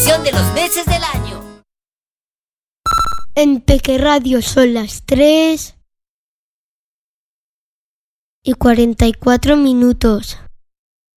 selección de los meses del año. En Peque Radio son las 3:44.